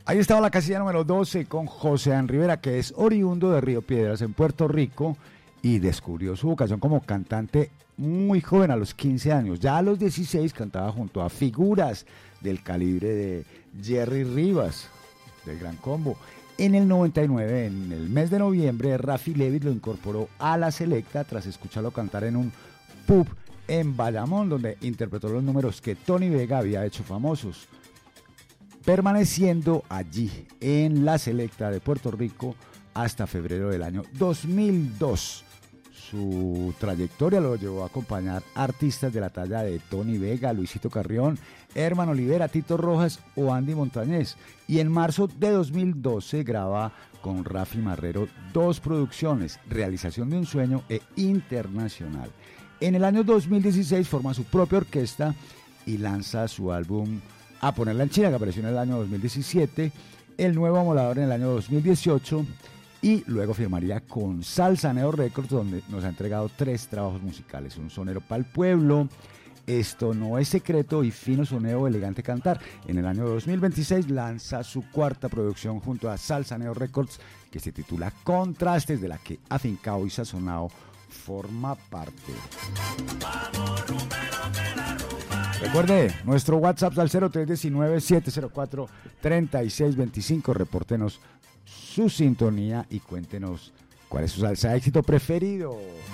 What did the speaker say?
Ahí estaba la casilla número 12 con José An Rivera, que es oriundo de Río Piedras en Puerto Rico y descubrió su vocación como cantante muy joven, a los 15 años. Ya a los 16 cantaba junto a figuras del calibre de Jerry Rivas, del Gran Combo. En el 99, en el mes de noviembre, Rafi Levitt lo incorporó a la selecta tras escucharlo cantar en un pub en Bayamón, donde interpretó los números que Tony Vega había hecho famosos, permaneciendo allí en la selecta de Puerto Rico hasta febrero del año 2002. Su trayectoria lo llevó a acompañar artistas de la talla de Tony Vega, Luisito Carrión, Herman Olivera, Tito Rojas o Andy Montañez. Y en marzo de 2012 graba con Rafi Marrero 2 producciones, Realización de un Sueño e Internacional. En el año 2016 forma su propia orquesta y lanza su álbum A Ponerla en China, que apareció en el año 2017, El Nuevo Amolador en el año 2018, y luego firmaría con Salsaneo Records, donde nos ha entregado 3 trabajos musicales: Un Sonero pa'l Pueblo, Esto No Es Secreto y Fino Soneo, Elegante Cantar. En el año 2026 lanza su 4ª producción junto a Salsaneo Records, que se titula Contrastes, de la que Afincao y Sazonao forma parte. Recuerde, nuestro WhatsApp al 0319-704-3625. Repórtenos su sintonía y cuéntenos cuál es su salsa de éxito preferido.